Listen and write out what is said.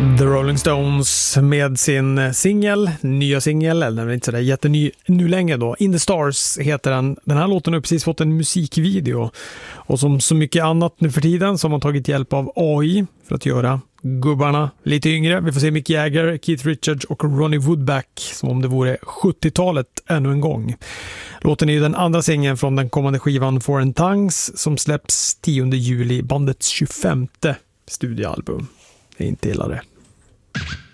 The Rolling Stones med sin nya singel, eller den är inte sådär jätteny nu längre då. In the Stars heter den. Den här låten har precis fått en musikvideo. Och som så mycket annat nu för tiden så har man tagit hjälp av AI för att göra gubbarna lite yngre. Vi får se Mick Jagger, Keith Richards och Ronnie Woodback som om det vore 70-talet ännu en gång. Låten är ju den andra singeln från den kommande skivan Foreign Tongues som släpps 10 juli, bandets 25:e studioalbum. Det är inte illa det.